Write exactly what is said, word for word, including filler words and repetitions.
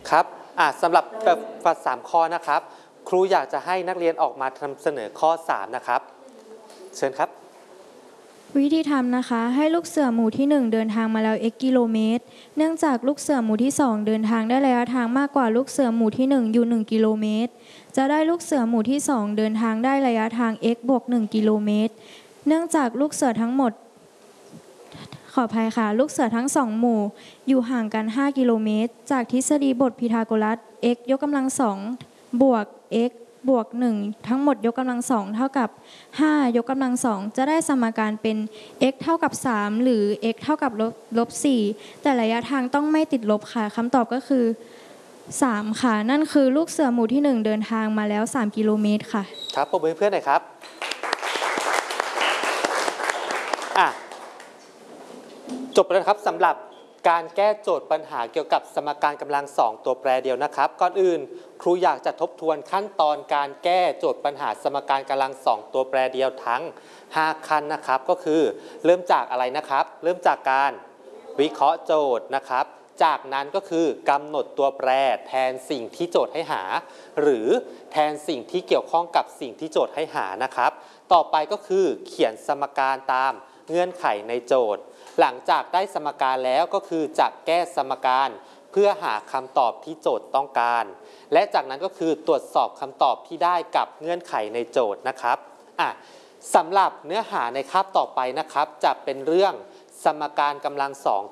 ครับอ่ะสำหรับแบบฝัดสามข้อนะครับครูอยากจะให้นักเรียนออกมาทำเสนอข้อสามนะครับเชิญครับวิธีทำนะคะให้ลูกเสือหมู่ที่หนึ่งเดินทางมาแล้ว x กิโลเมตรเนื่องจากลูกเสือหมู่ที่สองเดินทางได้ระยะทางมากกว่าลูกเสือหมู่ที่หนึ่งอยู่หนึ่งกิโลเมตรจะได้ลูกเสือหมู่ที่สองเดินทางได้ระยะทาง x บวกหนึ่งกิโลเมตรเนื่องจากลูกเสือทั้งหมดขออภัยค่ะลูกเสือทั้งสองหมู่อยู่ห่างกันห้ากิโลเมตรจากทฤษฎีบทพีทาโกรัส x ยกกำลังสองบวก x บวกหนึ่งทั้งหมดยกกำลังสองเท่ากับห้ายกกำลังสองจะได้สมการเป็น x เท่ากับสามหรือ x เท่ากับลบลบสี่แต่ระยะทางต้องไม่ติดลบค่ะคำตอบก็คือสามค่ะนั่นคือลูกเสือหมู่ที่หนึ่งเดินทางมาแล้วสามกิโลเมตรค่ะครับปรบมือเพื่อนหน่อยครับอ่ะจบแล้วครับสำหรับการแก้โจทย์ปัญหาเกี่ยวกับสมการกำลังสองตัวแปรเดียวนะครับก่อนอื่นครูอยากจะทบทวนขั้นตอนการแก้โจทย์ปัญหาสมการกำลังสองตัวแปรเดียวทั้งห้าขั้นนะครับก็คือเริ่มจากอะไรนะครับเริ่มจากการวิเคราะห์โจทย์นะครับจากนั้นก็คือกำหนดตัวแปรแทนสิ่งที่โจทย์ให้หาหรือแทนสิ่งที่เกี่ยวข้องกับสิ่งที่โจทย์ให้หานะครับต่อไปก็คือเขียนสมการตามเงื่อนไขในโจทย์หลังจากได้สมการแล้วก็คือจะแก้สมการเพื่อหาคำตอบที่โจทย์ต้องการและจากนั้นก็คือตรวจสอบคำตอบที่ได้กับเงื่อนไขในโจทย์นะครับอ่ะสำหรับเนื้อหาในคาบต่อไปนะครับจะเป็นเรื่องสมการกำลังสอง